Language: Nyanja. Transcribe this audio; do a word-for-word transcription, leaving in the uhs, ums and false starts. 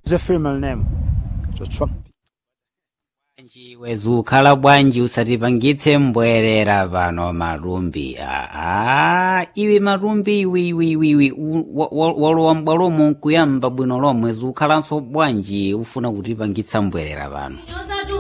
a female name. So Trump. Wezukhala bwanji usatipangitse mbwerera pano Malumbi. Ah, iwe Malumbi iwi iwi iwi walowa m'bwalomo nkuyamba bwino lomwe zukhalanso bwanji ufuna kutipangitsa mbwerera pano.